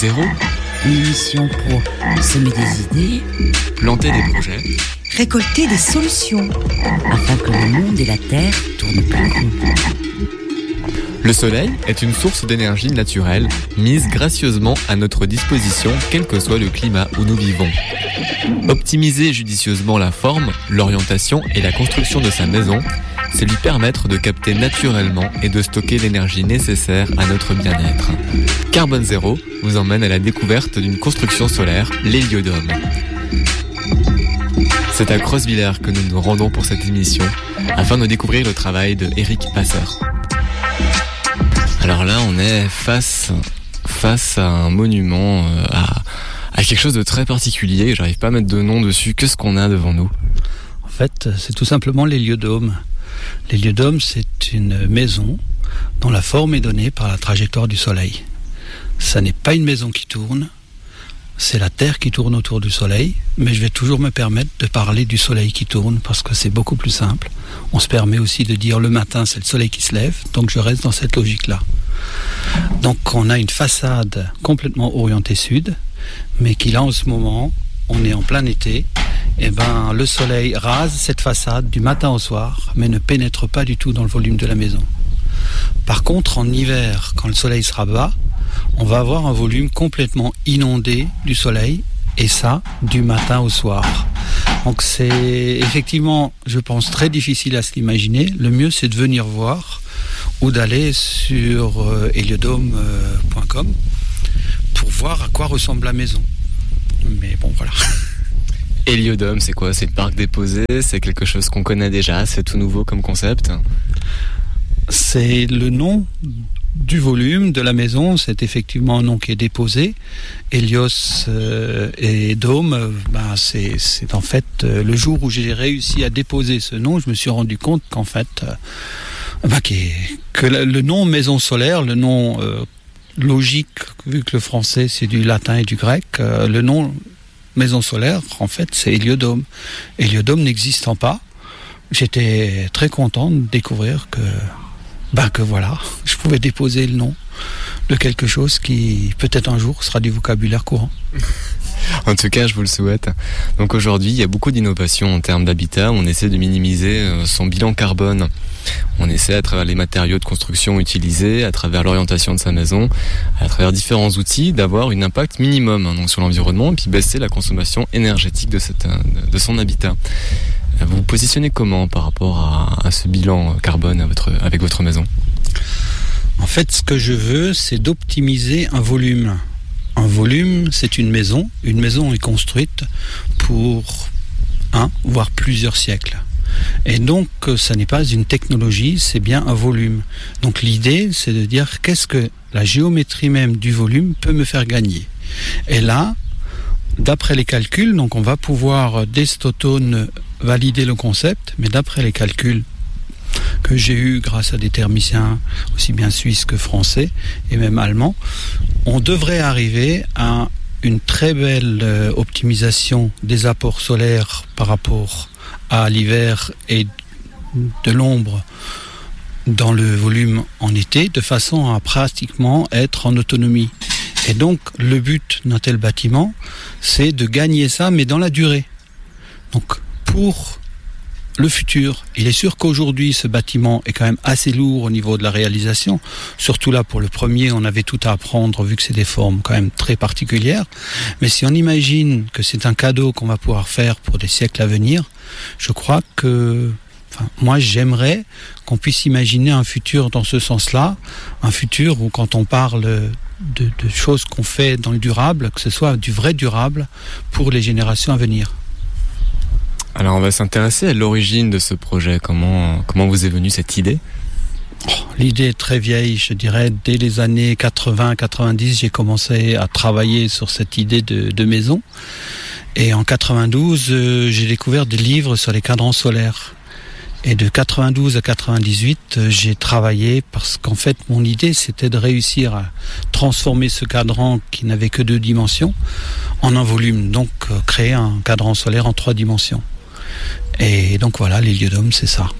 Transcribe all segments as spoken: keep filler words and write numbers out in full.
Zéro, une émission pour semer des idées, planter des projets, récolter des solutions, afin que le monde et la Terre tournent plus rond. Le soleil est une source d'énergie naturelle mise gracieusement à notre disposition, quel que soit le climat où nous vivons. Optimiser judicieusement la forme, l'orientation et la construction de sa maison, c'est lui permettre de capter naturellement et de stocker l'énergie nécessaire à notre bien-être. Carbone Zéro vous emmène à la découverte d'une construction solaire, l'héliodôme. C'est à Crossvillers que nous nous rendons pour cette émission, afin de découvrir le travail de Eric Passeur. Alors là, on est face, face à un monument, euh, à, à quelque chose de très particulier. J'arrive pas à mettre de nom dessus. Qu'est-ce qu'on a devant nous ? En fait, c'est tout simplement l'héliodôme. L'héliodôme, c'est une maison dont la forme est donnée par la trajectoire du Soleil. Ça n'est pas une maison qui tourne, c'est la Terre qui tourne autour du Soleil, mais je vais toujours me permettre de parler du Soleil qui tourne parce que c'est beaucoup plus simple. On se permet aussi de dire le matin, c'est le Soleil qui se lève, donc je reste dans cette logique-là. Donc on a une façade complètement orientée sud, mais qui là en ce moment, on est en plein été, et ben le Soleil rase cette façade du matin au soir, mais ne pénètre pas du tout dans le volume de la maison. Par contre, en hiver, quand le Soleil sera bas, on va avoir un volume complètement inondé du Soleil, et ça, du matin au soir. Donc c'est effectivement, je pense, très difficile à se l'imaginer. Le mieux, c'est de venir voir ou d'aller sur euh, héliodôme point com pour voir à quoi ressemble la maison. Mais bon, voilà. Héliodôme, c'est quoi ? C'est une parc déposé ? C'est quelque chose qu'on connaît déjà ? C'est tout nouveau comme concept ? C'est le nom du volume de la maison, c'est effectivement un nom qui est déposé. Hélios euh, et Dôme, euh, ben c'est, c'est en fait euh, le jour où j'ai réussi à déposer ce nom, je me suis rendu compte qu'en fait, euh, ben, que le, le nom maison solaire, le nom euh, logique, vu que le français c'est du latin et du grec, euh, le nom maison solaire, en fait, c'est héliodôme. Héliodôme n'existant pas, j'étais très content de découvrir que Ben que voilà, je pouvais déposer le nom de quelque chose qui, peut-être un jour, sera du vocabulaire courant. En tout cas, je vous le souhaite. Donc aujourd'hui, il y a beaucoup d'innovations en termes d'habitat. On essaie de minimiser son bilan carbone. On essaie, à travers les matériaux de construction utilisés, à travers l'orientation de sa maison, à travers différents outils, d'avoir un impact minimum hein, donc sur l'environnement et puis baisser la consommation énergétique de, cette, de son habitat. Vous vous positionnez comment par rapport à, à ce bilan carbone à votre, avec votre maison ? En fait, ce que je veux, c'est d'optimiser un volume. Un volume, c'est une maison. Une maison est construite pour un, voire plusieurs siècles. Et donc, ça n'est pas une technologie, c'est bien un volume. Donc l'idée, c'est de dire qu'est-ce que la géométrie même du volume peut me faire gagner. Et là, d'après les calculs, donc on va pouvoir, dès cet automne, valider le concept, mais d'après les calculs que j'ai eus grâce à des thermiciens aussi bien suisses que français et même allemands, on devrait arriver à une très belle euh, optimisation des apports solaires par rapport à l'hiver et de l'ombre dans le volume en été, de façon à pratiquement être en autonomie. Et donc le but d'un tel bâtiment, c'est de gagner ça, mais dans la durée. Donc pour le futur, il est sûr qu'aujourd'hui ce bâtiment est quand même assez lourd au niveau de la réalisation, surtout là pour le premier on avait tout à apprendre vu que c'est des formes quand même très particulières, mais si on imagine que c'est un cadeau qu'on va pouvoir faire pour des siècles à venir, je crois que enfin, moi j'aimerais qu'on puisse imaginer un futur dans ce sens-là, un futur où quand on parle de, de choses qu'on fait dans le durable, que ce soit du vrai durable pour les générations à venir. Alors on va s'intéresser à l'origine de ce projet. Comment, comment vous est venue cette idée ? oh, L'idée est très vieille, je dirais. Dès les années quatre-vingts quatre-vingt-dix, j'ai commencé à travailler sur cette idée de, de maison. Et en quatre-vingt-douze, euh, j'ai découvert des livres sur les cadrans solaires. Et de quatre-vingt-douze à quatre-vingt-dix-huit, euh, j'ai travaillé parce qu'en fait, mon idée, c'était de réussir à transformer ce cadran qui n'avait que deux dimensions en un volume. Donc, euh, créer un cadran solaire en trois dimensions. Et donc voilà, l'héliodôme, c'est ça.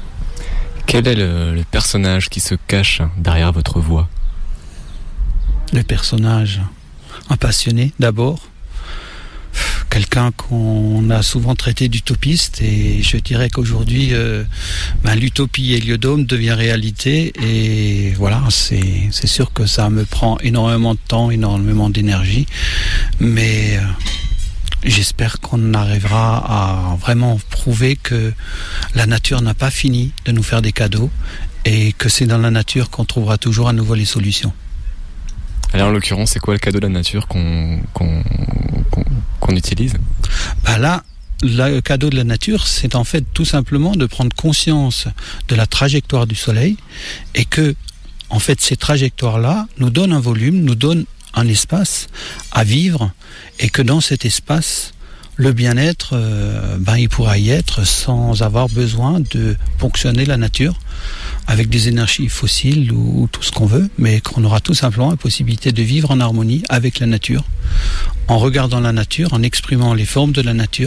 Quel est le, le personnage qui se cache derrière votre voix ? le personnage, un passionné d'abord, quelqu'un qu'on a souvent traité d'utopiste, et je dirais qu'aujourd'hui euh, ben, l'utopie Héliodome devient réalité, et voilà, c'est, c'est sûr que ça me prend énormément de temps, énormément d'énergie, mais euh, j'espère qu'on arrivera à vraiment prouver que la nature n'a pas fini de nous faire des cadeaux, et que c'est dans la nature qu'on trouvera toujours à nouveau les solutions. Alors en l'occurrence, c'est quoi le cadeau de la nature qu'on, qu'on, qu'on, qu'on utilise ? Bah là, le cadeau de la nature, c'est en fait tout simplement de prendre conscience de la trajectoire du Soleil, et que, en fait, ces trajectoires-là nous donnent un volume, nous donnent un espace à vivre, et que dans cet espace, le bien-être, euh, ben, il pourra y être sans avoir besoin de ponctionner la nature avec des énergies fossiles ou, ou tout ce qu'on veut, mais qu'on aura tout simplement la possibilité de vivre en harmonie avec la nature, en regardant la nature, en exprimant les formes de la nature,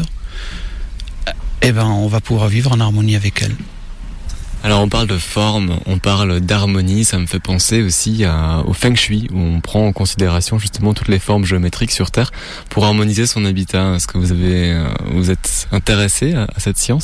et ben on va pouvoir vivre en harmonie avec elle. Alors on parle de forme, on parle d'harmonie, ça me fait penser aussi à, au Feng Shui, où on prend en considération justement toutes les formes géométriques sur Terre pour harmoniser son habitat. Est-ce que vous avez, vous êtes intéressé à, à cette science ?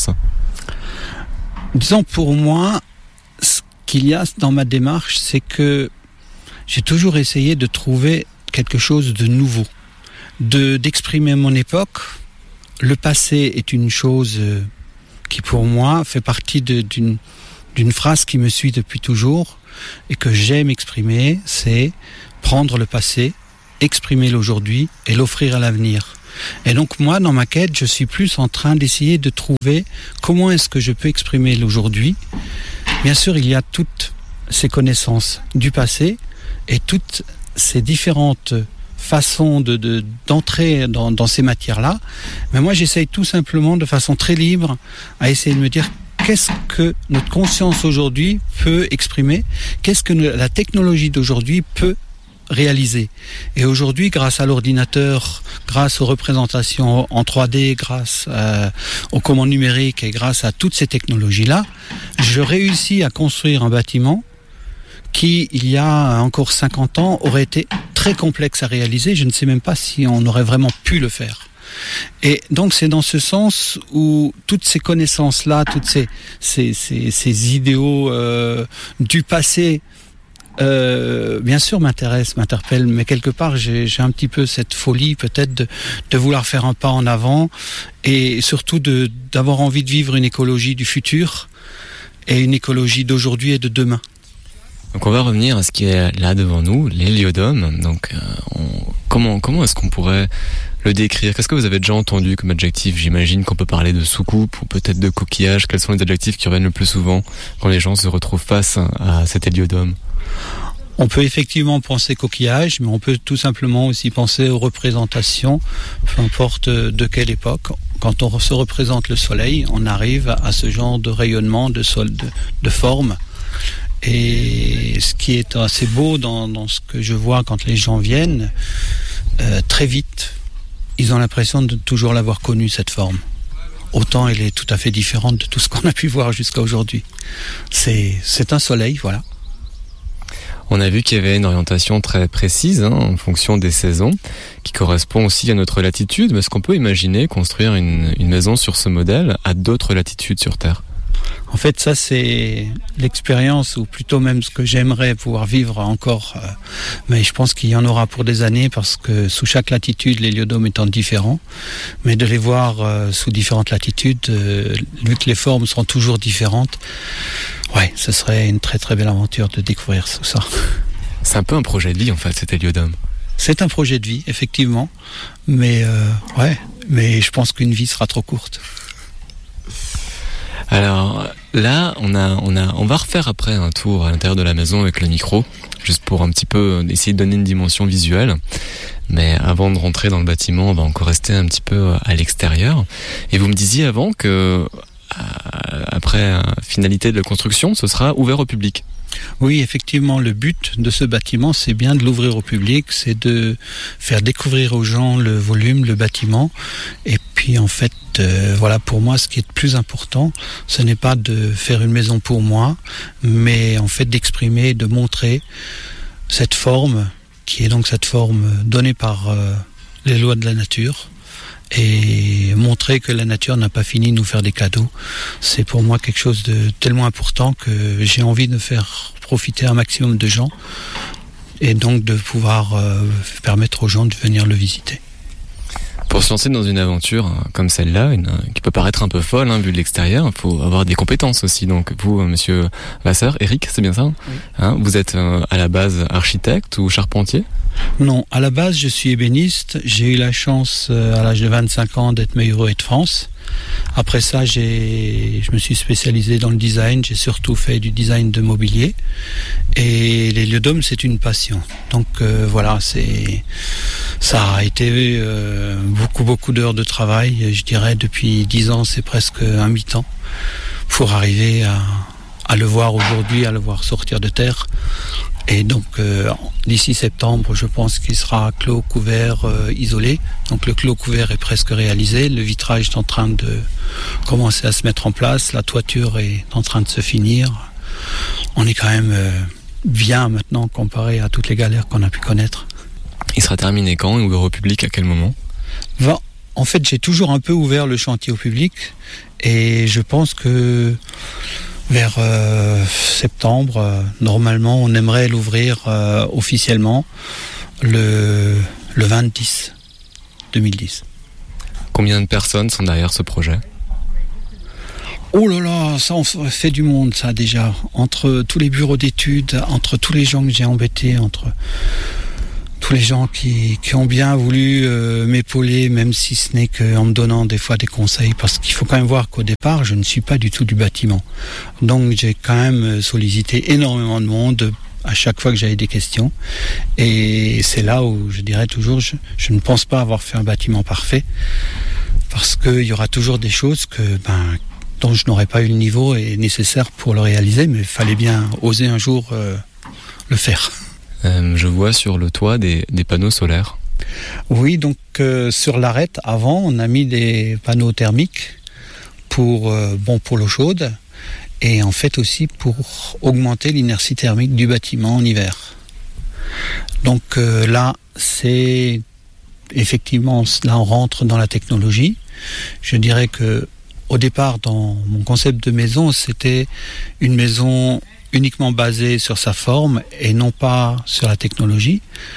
Disons, pour moi, ce qu'il y a dans ma démarche, c'est que j'ai toujours essayé de trouver quelque chose de nouveau, de, d'exprimer mon époque. Le passé est une chose qui, pour moi, fait partie de, d'une, d'une phrase qui me suit depuis toujours et que j'aime exprimer, c'est prendre le passé, exprimer l'aujourd'hui et l'offrir à l'avenir. Et donc moi, dans ma quête, je suis plus en train d'essayer de trouver comment est-ce que je peux exprimer l'aujourd'hui. Bien sûr, il y a toutes ces connaissances du passé et toutes ces différentes façons de, de, d'entrer dans, dans ces matières-là. Mais moi, j'essaye tout simplement, de façon très libre, à essayer de me dire qu'est-ce que notre conscience aujourd'hui peut exprimer, qu'est-ce que la technologie d'aujourd'hui peut réaliser. Et aujourd'hui, grâce à l'ordinateur, grâce aux représentations en trois D, grâce euh, aux commandes numériques et grâce à toutes ces technologies-là, je réussis à construire un bâtiment qui, il y a encore cinquante ans, aurait été très complexe à réaliser. Je ne sais même pas si on aurait vraiment pu le faire. Et donc c'est dans ce sens où toutes ces connaissances-là, toutes ces, ces, ces, ces idéaux euh, du passé, Euh, bien sûr m'intéresse, m'interpelle, mais quelque part j'ai, j'ai un petit peu cette folie peut-être de, de vouloir faire un pas en avant et surtout de, d'avoir envie de vivre une écologie du futur et une écologie d'aujourd'hui et de demain. Donc on va revenir à ce qui est là devant nous, l'héliodome. Donc euh, on, comment, comment est-ce qu'on pourrait le décrire ? Qu'est-ce que vous avez déjà entendu comme adjectif ? J'imagine qu'on peut parler de soucoupe ou peut-être de coquillage. Quels sont les adjectifs qui reviennent le plus souvent quand les gens se retrouvent face à cet héliodome ? On peut effectivement penser coquillage, mais on peut tout simplement aussi penser aux représentations, peu importe de quelle époque. Quand on se représente le soleil, on arrive à ce genre de rayonnement, de, sol, de, de forme. Et ce qui est assez beau dans, dans ce que je vois quand les gens viennent, euh, très vite, ils ont l'impression de toujours l'avoir connue, cette forme. Autant elle est tout à fait différente de tout ce qu'on a pu voir jusqu'à aujourd'hui. C'est, c'est un soleil, voilà. On a vu qu'il y avait une orientation très précise hein, en fonction des saisons, qui correspond aussi à notre latitude. Mais est-ce qu'on peut imaginer construire une, une maison sur ce modèle à d'autres latitudes sur Terre ? En fait, ça c'est l'expérience, ou plutôt même ce que j'aimerais pouvoir vivre encore. Euh, mais je pense qu'il y en aura pour des années, parce que sous chaque latitude, l'héliodome étant différent. Mais de les voir euh, sous différentes latitudes, euh, vu que les formes seront toujours différentes, ouais, ce serait une très très belle aventure de découvrir tout ça. C'est un peu un projet de vie en fait, cet héliodome. C'est un projet de vie, effectivement. Mais euh, ouais, mais je pense qu'une vie sera trop courte. Alors là, on a, on a, on va refaire après un tour à l'intérieur de la maison avec le micro, juste pour un petit peu essayer de donner une dimension visuelle. Mais avant de rentrer dans le bâtiment, on va encore rester un petit peu à l'extérieur. Et vous me disiez avant que après la finalité de la construction, ce sera ouvert au public. Oui, effectivement, le but de ce bâtiment, c'est bien de l'ouvrir au public, c'est de faire découvrir aux gens le volume, le bâtiment. Et puis, en fait, euh, voilà, pour moi, ce qui est le plus important, ce n'est pas de faire une maison pour moi, mais en fait d'exprimer, de montrer cette forme qui est donc cette forme donnée par euh, les lois de la nature, et montrer que la nature n'a pas fini de nous faire des cadeaux. C'est pour moi quelque chose de tellement important que j'ai envie de faire profiter un maximum de gens, et donc de pouvoir euh, permettre aux gens de venir le visiter. Pour se lancer dans une aventure comme celle-là, une, qui peut paraître un peu folle, hein, vu de l'extérieur, il faut avoir des compétences aussi. Donc vous, monsieur Vasseur, Eric, c'est bien ça, oui. Hein, vous êtes euh, à la base architecte ou charpentier ? Non, à la base, je suis ébéniste. J'ai eu la chance, euh, à l'âge de vingt-cinq ans, d'être meilleur ouvrier de France. Après ça, j'ai, je me suis spécialisé dans le design. J'ai surtout fait du design de mobilier. Et l'héliodrome, c'est une passion. Donc euh, voilà, c'est, ça a été euh, beaucoup, beaucoup d'heures de travail. Je dirais depuis dix ans, c'est presque un mi-temps pour arriver à, à le voir aujourd'hui, à le voir sortir de terre. Et donc euh, d'ici septembre, je pense qu'il sera clos, couvert, euh, isolé. Donc le clos couvert est presque réalisé, le vitrage est en train de commencer à se mettre en place, la toiture est en train de se finir. On est quand même euh, bien maintenant comparé à toutes les galères qu'on a pu connaître. Il sera terminé quand et ouvert au public à quel moment ? Ben, en fait, j'ai toujours un peu ouvert le chantier au public, et je pense que vers euh, septembre, euh, normalement, on aimerait l'ouvrir euh, officiellement le, le vingt dix deux mille dix. Combien de personnes sont derrière ce projet ? Oh là là, ça on fait du monde, ça déjà. Entre tous les bureaux d'études, entre tous les gens que j'ai embêtés, entre tous les gens qui, qui ont bien voulu euh, m'épauler, même si ce n'est qu'en me donnant des fois des conseils, parce qu'il faut quand même voir qu'au départ, je ne suis pas du tout du bâtiment. Donc j'ai quand même sollicité énormément de monde à chaque fois que j'avais des questions. Et c'est là où je dirais toujours, je, je ne pense pas avoir fait un bâtiment parfait, parce qu'il y aura toujours des choses que, ben, dont je n'aurais pas eu le niveau et nécessaire pour le réaliser, mais il fallait bien oser un jour euh, le faire. Euh, je vois sur le toit des, des panneaux solaires. Oui, donc euh, sur l'arête, avant, on a mis des panneaux thermiques pour, euh, bon, pour l'eau chaude, et en fait aussi pour augmenter l'inertie thermique du bâtiment en hiver. Donc euh, là, c'est effectivement, là on rentre dans la technologie. Je dirais que au départ, dans mon concept de maison, c'était une maison uniquement basée sur sa forme et non pas sur la technologie.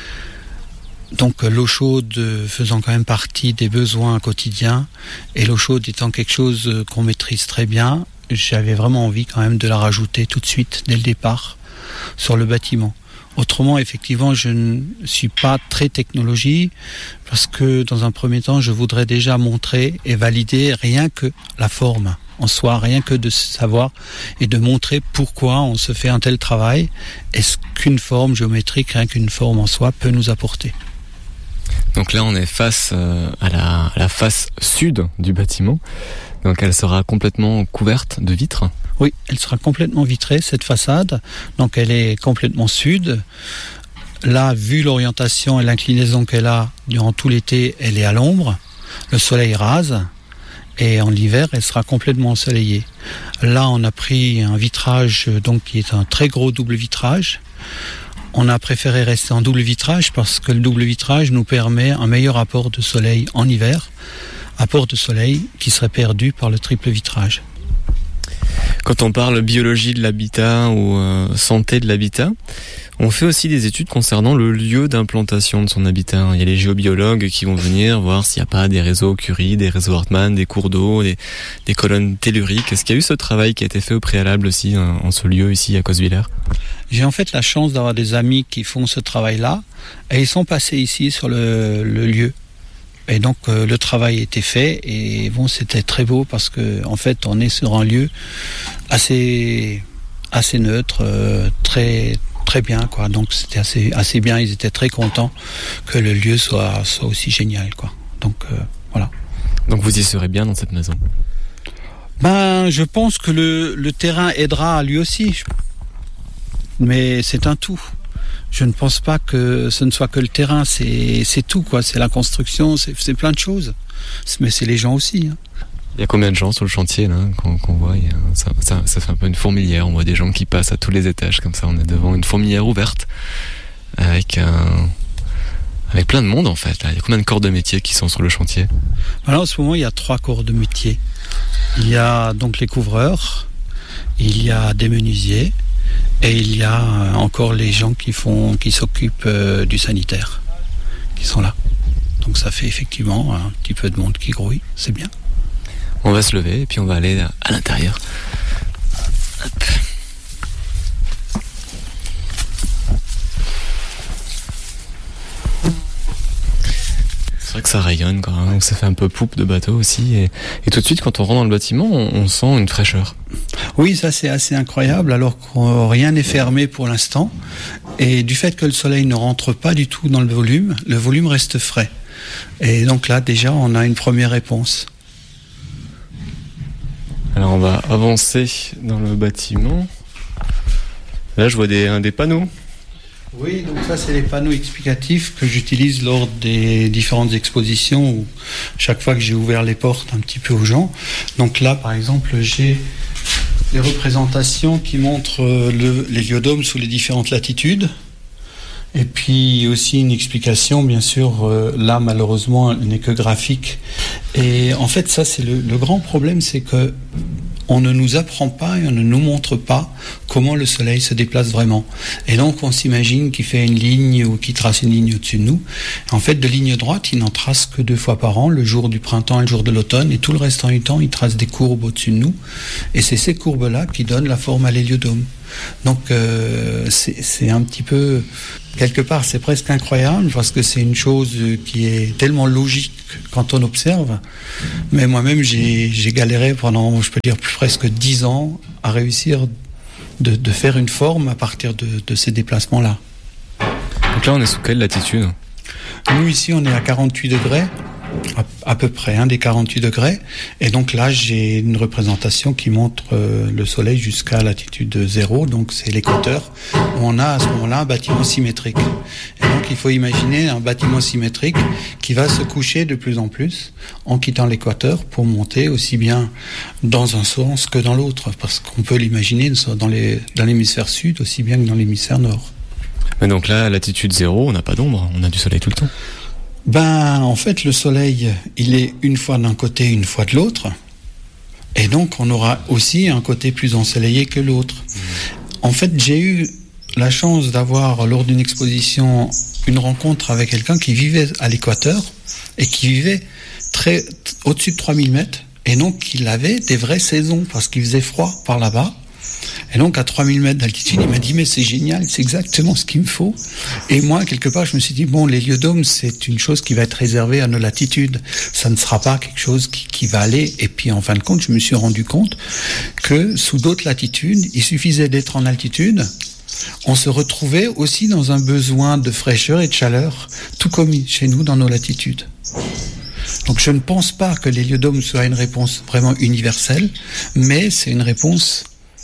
Donc l'eau chaude faisant quand même partie des besoins quotidiens, et l'eau chaude étant quelque chose qu'on maîtrise très bien, j'avais vraiment envie quand même de la rajouter tout de suite, dès le départ, sur le bâtiment. Autrement, effectivement, je ne suis pas très technologie, parce que dans un premier temps, je voudrais déjà montrer et valider rien que la forme en soi, rien que de savoir et de montrer pourquoi on se fait un tel travail et ce qu'une forme géométrique, rien qu'une forme en soi, peut nous apporter. Donc là, on est face euh, à, la, à la face sud du bâtiment. Donc elle sera complètement couverte de vitres. Oui, elle sera complètement vitrée, cette façade. Donc elle est complètement sud. Là, vu l'orientation et l'inclinaison qu'elle a durant tout l'été, elle est à l'ombre. Le soleil rase. Et en l'hiver, elle sera complètement ensoleillée. Là, on a pris un vitrage donc qui est un très gros double vitrage. On a préféré rester en double vitrage parce que le double vitrage nous permet un meilleur apport de soleil en hiver, apport de soleil qui serait perdu par le triple vitrage. Quand on parle biologie de l'habitat ou euh, santé de l'habitat, on fait aussi des études concernant le lieu d'implantation de son habitat. Il y a les géobiologues qui vont venir voir s'il n'y a pas des réseaux Curie, des réseaux Hartmann, des cours d'eau, des, des colonnes telluriques. Est-ce qu'il y a eu ce travail qui a été fait au préalable aussi en, en ce lieu ici à Coswiller ? J'ai en fait la chance d'avoir des amis qui font ce travail-là, et ils sont passés ici sur le, le lieu. Et donc euh, le travail était fait, et bon, c'était très beau parce que en fait on est sur un lieu assez assez neutre, euh, très très bien quoi. Donc c'était assez assez bien. Ils étaient très contents que le lieu soit soit aussi génial quoi. Donc euh, voilà. Donc vous y serez bien dans cette maison ? Ben je pense que le le terrain aidera lui aussi, mais c'est un tout. Je ne pense pas que ce ne soit que le terrain, c'est, c'est tout, quoi. C'est la construction, c'est, c'est plein de choses. Mais c'est les gens aussi. Hein. Il y a combien de gens sur le chantier là, qu'on, qu'on voit il y a, ça, ça, ça fait un peu une fourmilière. On voit des gens qui passent à tous les étages, comme ça. On est devant une fourmilière ouverte avec un, Avec plein de monde en fait. Là. Il y a combien de corps de métier qui sont sur le chantier? Alors en ce moment, il y a trois corps de métier. Il y a donc les couvreurs, il y a des menuisiers et il y a encore les gens qui font, qui s'occupent euh, du sanitaire, qui sont là. Donc ça fait effectivement un petit peu de monde qui grouille, c'est bien. On va se lever et puis on va aller à l'intérieur. Hop. C'est vrai que ça rayonne quoi, hein, donc ça fait un peu poupe de bateau aussi et, et tout de suite quand on rentre dans le bâtiment on, on sent une fraîcheur. Oui, ça c'est assez incroyable alors que rien n'est fermé pour l'instant et du fait que le soleil ne rentre pas du tout dans le volume, le volume reste frais et donc là déjà on a une première réponse. Alors on va avancer dans le bâtiment. Là je vois des, des panneaux. Oui, donc ça c'est les panneaux explicatifs que j'utilise lors des différentes expositions où chaque fois que j'ai ouvert les portes un petit peu aux gens. Donc là par exemple j'ai les représentations qui montrent le, l'héliodomes sous les différentes latitudes. Et puis aussi une explication, bien sûr, euh, là malheureusement elle n'est que graphique. Et en fait ça c'est le, le grand problème, c'est que on ne nous apprend pas et on ne nous montre pas comment le soleil se déplace vraiment. Et donc on s'imagine qu'il fait une ligne ou qu'il trace une ligne au-dessus de nous. En fait de ligne droite il n'en trace que deux fois par an, le jour du printemps et le jour de l'automne, et tout le restant du temps il trace des courbes au-dessus de nous. Et c'est ces courbes-là qui donnent la forme à l'héliodome. Donc euh, c'est, c'est un petit peu... Quelque part, c'est presque incroyable parce que c'est une chose qui est tellement logique quand on observe. Mais moi-même, j'ai, j'ai galéré pendant, je peux dire, plus presque dix ans à réussir de, de faire une forme à partir de, de ces déplacements-là. Donc là, on est sous quelle latitude ? Nous, ici, on est à quarante-huit degrés, à, à peu près, hein, des quarante-huit degrés. Et donc là, j'ai une représentation qui montre euh, le soleil jusqu'à latitude zéro. Donc c'est l'équateur, où on a à ce moment-là un bâtiment symétrique. Et donc il faut imaginer un bâtiment symétrique qui va se coucher de plus en plus en quittant l'équateur pour monter aussi bien dans un sens que dans l'autre. Parce qu'on peut l'imaginer dans, les, dans l'hémisphère sud aussi bien que dans l'hémisphère nord. Mais donc là, à latitude zéro, on n'a pas d'ombre, on a du soleil tout le temps. Ben, en fait, le soleil, il est une fois d'un côté, une fois de l'autre. Et donc, on aura aussi un côté plus ensoleillé que l'autre. Mmh. En fait, j'ai eu la chance d'avoir, lors d'une exposition, une rencontre avec quelqu'un qui vivait à l'équateur et qui vivait très, t- au-dessus de trois mille mètres. Et donc, il avait des vraies saisons parce qu'il faisait froid par là-bas. Et donc à trois mille mètres d'altitude, il m'a dit mais c'est génial, c'est exactement ce qu'il me faut. Et moi quelque part je me suis dit bon, l'héliodome c'est une chose qui va être réservée à nos latitudes, ça ne sera pas quelque chose qui, qui va aller. Et puis en fin de compte je me suis rendu compte que sous d'autres latitudes il suffisait d'être en altitude, on se retrouvait aussi dans un besoin de fraîcheur et de chaleur, tout comme chez nous dans nos latitudes. Donc je ne pense pas que l'héliodome soit une réponse vraiment universelle, mais c'est une réponse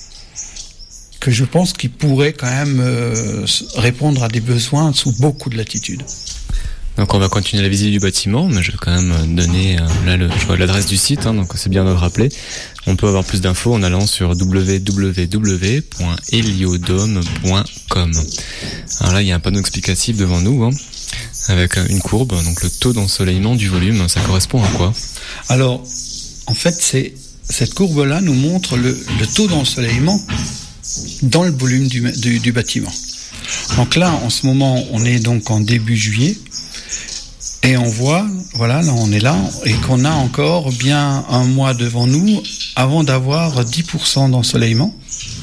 que je pense qu'il pourrait quand même euh, répondre à des besoins sous beaucoup de latitudes. Donc on va continuer la visite du bâtiment, mais je vais quand même donner euh, là le, je vois l'adresse du site, hein, donc c'est bien de le rappeler. On peut avoir plus d'infos en allant sur w w w point héliodome point com. Alors là il y a un panneau explicatif devant nous, hein, avec une courbe, donc le taux d'ensoleillement du volume, ça correspond à quoi ? Alors en fait c'est cette courbe-là nous montre le, le taux d'ensoleillement dans le volume du, du, du bâtiment. Donc là, en ce moment, on est donc en début juillet et on voit, voilà, là on est là et qu'on a encore bien un mois devant nous avant d'avoir dix pour cent d'ensoleillement.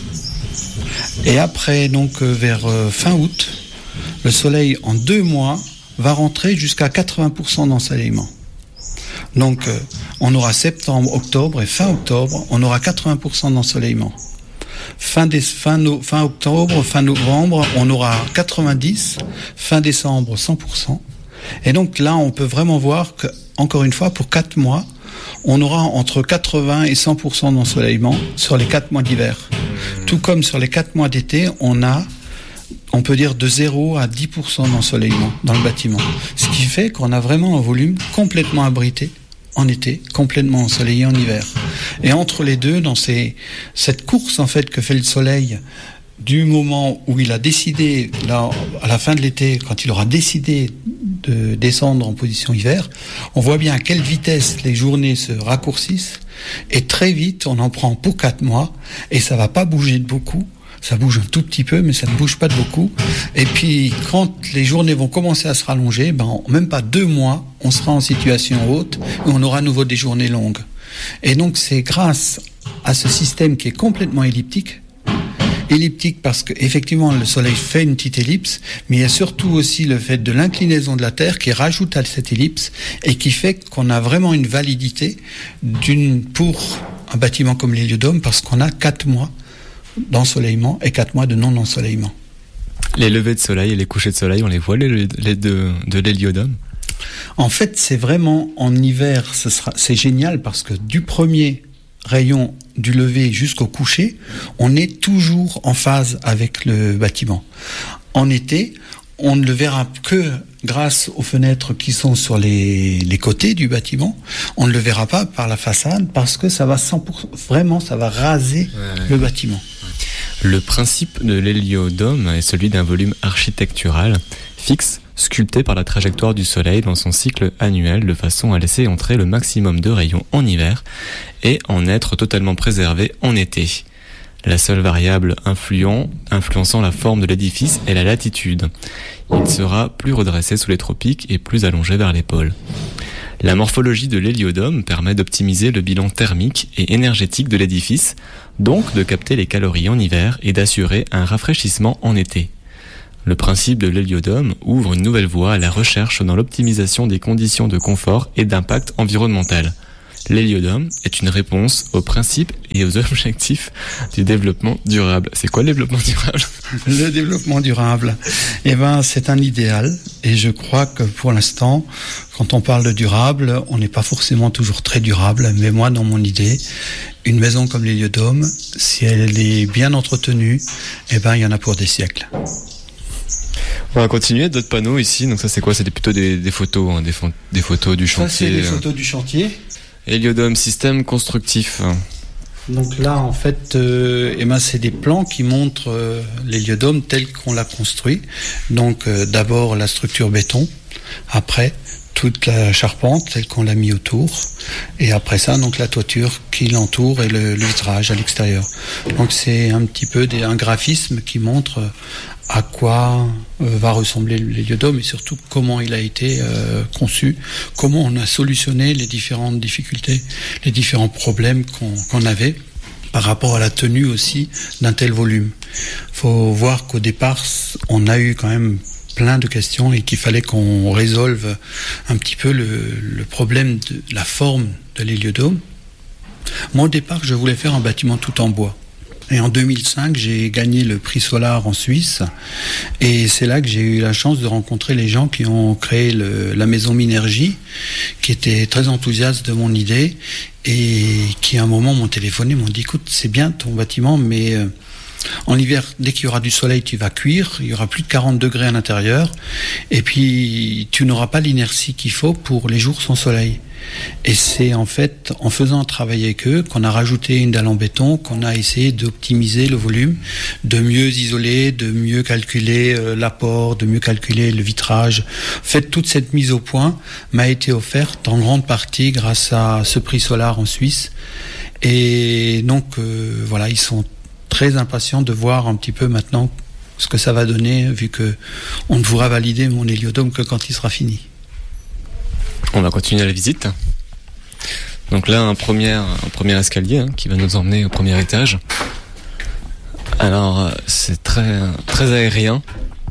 Et après, donc vers fin août, le soleil en deux mois va rentrer jusqu'à quatre-vingts pour cent d'ensoleillement. Donc on aura septembre, octobre et fin octobre, on aura quatre-vingts pour cent d'ensoleillement. Fin, des, fin, no, fin octobre, fin novembre, on aura quatre-vingt-dix, fin décembre cent pour cent. Et donc là, on peut vraiment voir que, encore une fois, pour quatre mois, on aura entre quatre-vingts et cent pour cent d'ensoleillement sur les quatre mois d'hiver. Tout comme sur les quatre mois d'été, on a, on peut dire, de zéro à dix pour cent d'ensoleillement dans le bâtiment. Ce qui fait qu'on a vraiment un volume complètement abrité en été, complètement ensoleillé en hiver. Et entre les deux, dans ces, cette course en fait que fait le soleil, du moment où il a décidé, là, à la fin de l'été, quand il aura décidé de descendre en position hiver, on voit bien à quelle vitesse les journées se raccourcissent, et très vite, on en prend pour quatre mois, et ça va pas bouger de beaucoup. Ça bouge un tout petit peu, mais ça ne bouge pas de beaucoup. Et puis, quand les journées vont commencer à se rallonger, ben, en même pas deux mois, on sera en situation haute et on aura à nouveau des journées longues. Et donc, c'est grâce à ce système qui est complètement elliptique. Elliptique parce que, effectivement, le Soleil fait une petite ellipse, mais il y a surtout aussi le fait de l'inclinaison de la Terre qui rajoute à cette ellipse et qui fait qu'on a vraiment une validité d'une, pour un bâtiment comme l'héliodome, parce qu'on a quatre mois d'ensoleillement et quatre mois de non-ensoleillement. Les levées de soleil et les couchers de soleil, on les voit, les, les de, de l'héliodome? En fait, c'est vraiment en hiver, ce sera, c'est génial parce que du premier rayon du lever jusqu'au coucher, on est toujours en phase avec le bâtiment. En été, on ne le verra que grâce aux fenêtres qui sont sur les, les côtés du bâtiment. On ne le verra pas par la façade parce que ça va cent pour cent, vraiment, ça va raser ouais, ouais. le bâtiment. Le principe de l'héliodome est celui d'un volume architectural fixe, sculpté par la trajectoire du Soleil dans son cycle annuel de façon à laisser entrer le maximum de rayons en hiver et en être totalement préservé en été. La seule variable influent, influençant la forme de l'édifice est la latitude. Il sera plus redressé sous les tropiques et plus allongé vers les pôles. La morphologie de l'héliodome permet d'optimiser le bilan thermique et énergétique de l'édifice, donc de capter les calories en hiver et d'assurer un rafraîchissement en été. Le principe de l'héliodome ouvre une nouvelle voie à la recherche dans l'optimisation des conditions de confort et d'impact environnemental. L'héliodome est une réponse aux principes et aux objectifs du développement durable. C'est quoi le développement durable ? Le développement durable, eh ben, c'est un idéal. Et je crois que pour l'instant, quand on parle de durable, on n'est pas forcément toujours très durable. Mais moi, dans mon idée, une maison comme l'héliodome, si elle est bien entretenue, eh ben, il y en a pour des siècles. On va continuer, d'autres panneaux ici. Donc ça, c'est quoi ? C'est plutôt des, des photos, hein, des, fo- des photos du chantier. Ça, c'est des photos du chantier. Héliodome, système constructif. Donc là, en fait, euh, eh ben, c'est des plans qui montrent euh, l'héliodome tel qu'on l'a construit. Donc euh, d'abord la structure béton, après toute la charpente telle qu'on l'a mis autour, et après ça, donc la toiture qui l'entoure et le, le vitrage à l'extérieur. Donc c'est un petit peu des, un graphisme qui montre à quoi euh, va ressembler l'héliodome et surtout comment il a été euh, conçu, comment on a solutionné les différentes difficultés, les différents problèmes qu'on, qu'on avait par rapport à la tenue aussi d'un tel volume. Faut voir qu'au départ, on a eu quand même plein de questions et qu'il fallait qu'on résolve un petit peu le, le problème de la forme de l'héliodome. Moi, au départ, je voulais faire un bâtiment tout en bois. Et en deux mille cinq, j'ai gagné le prix Solar en Suisse. Et c'est là que j'ai eu la chance de rencontrer les gens qui ont créé le, la maison Minergie, qui étaient très enthousiastes de mon idée et qui à un moment m'ont téléphoné, m'ont dit « Écoute, c'est bien ton bâtiment, mais euh, en hiver, dès qu'il y aura du soleil, tu vas cuire, il y aura plus de quarante degrés à l'intérieur et puis tu n'auras pas l'inertie qu'il faut pour les jours sans soleil. » Et c'est en fait en faisant un travail avec eux qu'on a rajouté une dalle en béton, qu'on a essayé d'optimiser le volume, de mieux isoler, de mieux calculer euh, l'apport, de mieux calculer le vitrage. En fait, toute cette mise au point m'a été offerte en grande partie grâce à ce prix Solar en Suisse. Et donc euh, voilà, ils sont très impatients de voir un petit peu maintenant ce que ça va donner, vu que on ne pourra valider mon héliodome que quand il sera fini. On va continuer la visite. Donc là, un premier, un premier escalier hein, qui va nous emmener au premier étage. Alors, c'est très, très aérien.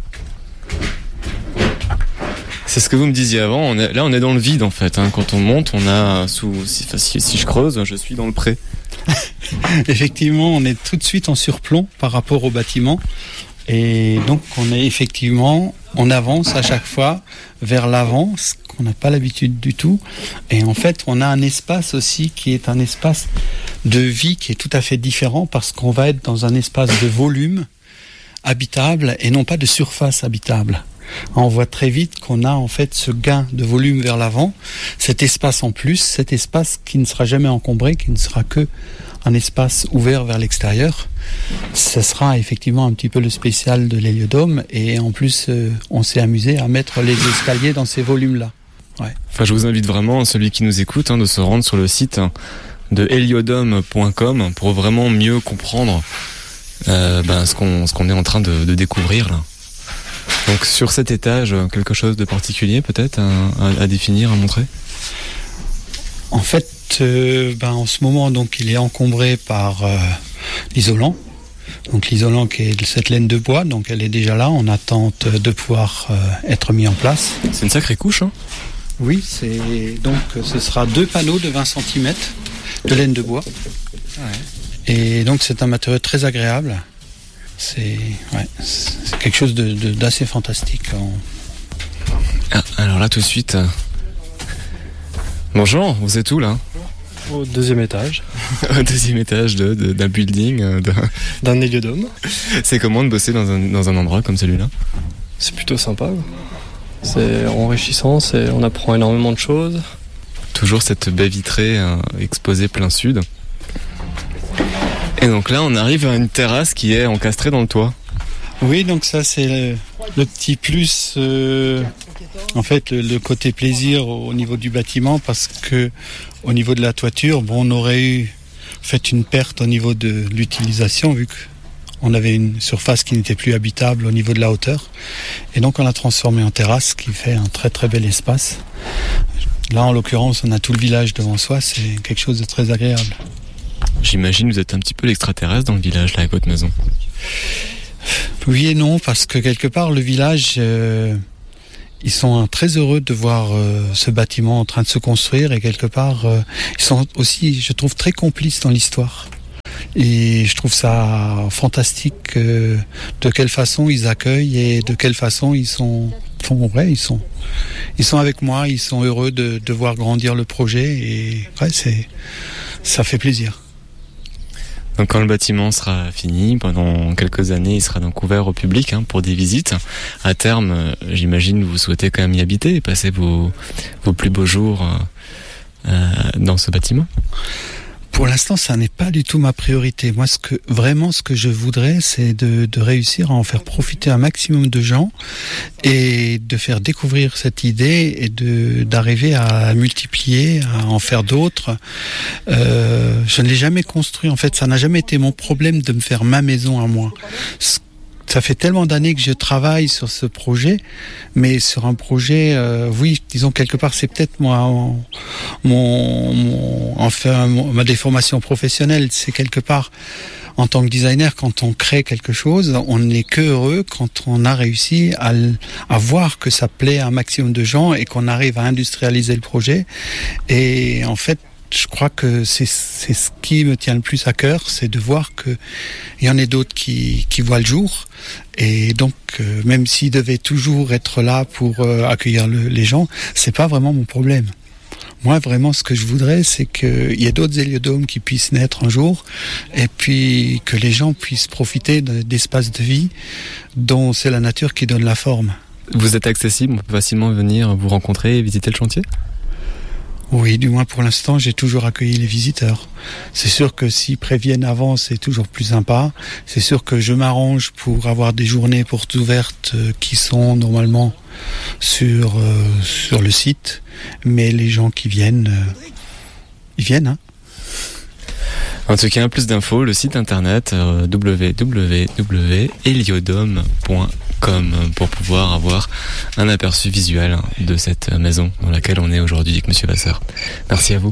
C'est ce que vous me disiez avant. On est, là, on est dans le vide en fait. Hein. Quand on monte, on a sous. Si, si, si je creuse, je suis dans le pré. Effectivement, on est tout de suite en surplomb par rapport au bâtiment. Et donc, on est effectivement, on avance à chaque fois vers l'avant, ce qu'on n'a pas l'habitude du tout. Et en fait, on a un espace aussi qui est un espace de vie qui est tout à fait différent parce qu'on va être dans un espace de volume habitable et non pas de surface habitable. On voit très vite qu'on a en fait ce gain de volume vers l'avant, cet espace en plus, cet espace qui ne sera jamais encombré, qui ne sera que un espace ouvert vers l'extérieur. Ça sera effectivement un petit peu le spécial de l'héliodome, et en plus euh, on s'est amusé à mettre les escaliers dans ces volumes-là. Ouais. Enfin, je vous invite vraiment, celui qui nous écoute, hein, de se rendre sur le site de héliodome point com pour vraiment mieux comprendre euh, ben, ce qu'on ce qu'on est en train de, de découvrir là. Donc sur cet étage, quelque chose de particulier peut-être à, à, à définir, à montrer ? En fait, euh, ben, en ce moment, donc, il est encombré par euh, l'isolant. Donc l'isolant qui est cette laine de bois, donc elle est déjà là, en attente de pouvoir euh, être mis en place. C'est une sacrée couche, hein ? Oui, c'est donc ce sera deux panneaux de vingt centimètres de laine de bois. Ouais. Et donc c'est un matériau très agréable. C'est, ouais, c'est quelque chose de, de, d'assez fantastique. Ah, alors là tout de suite. Euh... Bonjour, vous êtes où là ? Au deuxième étage. Au deuxième étage de, de, d'un building euh, de... D'un héliodome. C'est comment de bosser dans un, dans un endroit comme celui-là ? C'est plutôt sympa. C'est enrichissant, c'est, on apprend énormément de choses. Toujours cette baie vitrée euh, exposée plein sud. Et donc là, on arrive à une terrasse qui est encastrée dans le toit. Oui, donc ça, c'est le, le petit plus, euh, en fait, le, le côté plaisir au, au niveau du bâtiment, parce que au niveau de la toiture, bon, on aurait eu fait une perte au niveau de l'utilisation, vu qu'on avait une surface qui n'était plus habitable au niveau de la hauteur. Et donc, on l'a transformé en terrasse, qui fait un très très bel espace. Là, en l'occurrence, on a tout le village devant soi, c'est quelque chose de très agréable. J'imagine que vous êtes un petit peu l'extraterrestre dans le village, là, avec votre maison. Oui et non, parce que quelque part, le village, euh, ils sont très heureux de voir euh, ce bâtiment en train de se construire, et quelque part, euh, ils sont aussi, je trouve, très complices dans l'histoire. Et je trouve ça fantastique euh, de quelle façon ils accueillent et de quelle façon ils sont... Bon, ouais, ils sont, ils sont avec moi, ils sont heureux de, de voir grandir le projet, et ouais, c'est, ça fait plaisir. Donc quand le bâtiment sera fini, pendant quelques années, il sera donc ouvert au public hein, pour des visites. À terme, euh, j'imagine vous souhaitez quand même y habiter et passer vos, vos plus beaux jours euh, dans ce bâtiment. Pour l'instant, ça n'est pas du tout ma priorité. Moi, ce que vraiment, ce que je voudrais, c'est de, de réussir à en faire profiter un maximum de gens et de faire découvrir cette idée et de d'arriver à multiplier, à en faire d'autres. Euh, je ne l'ai jamais construit. En fait, ça n'a jamais été mon problème de me faire ma maison à moi. Ce Ça fait tellement d'années que je travaille sur ce projet, mais sur un projet, euh, oui, disons quelque part, c'est peut-être moi, mon, mon, enfin, mon, ma déformation professionnelle, c'est quelque part, en tant que designer, quand on crée quelque chose, on n'est que heureux quand on a réussi à, à voir que ça plaît à un maximum de gens et qu'on arrive à industrialiser le projet. Et en fait, je crois que c'est, c'est ce qui me tient le plus à cœur, c'est de voir qu'il y en a d'autres qui, qui voient le jour. Et donc, euh, même s'ils devaient toujours être là pour euh, accueillir le, les gens, c'est pas vraiment mon problème. Moi, vraiment, ce que je voudrais, c'est qu'il y ait d'autres héliodomes qui puissent naître un jour, et puis que les gens puissent profiter d'espaces de vie dont c'est la nature qui donne la forme. Vous êtes accessible, on peut facilement venir vous rencontrer et visiter le chantier ? Oui, du moins pour l'instant, j'ai toujours accueilli les visiteurs. C'est sûr que s'ils préviennent avant, c'est toujours plus sympa. C'est sûr que je m'arrange pour avoir des journées portes ouvertes qui sont normalement sur, euh, sur le site. Mais les gens qui viennent, euh, ils viennent, hein. En tout cas, plus d'infos, le site internet euh, w w w point héliodome point com pour pouvoir avoir un aperçu visuel de cette maison dans laquelle on est aujourd'hui avec Monsieur Vasseur. Merci à vous.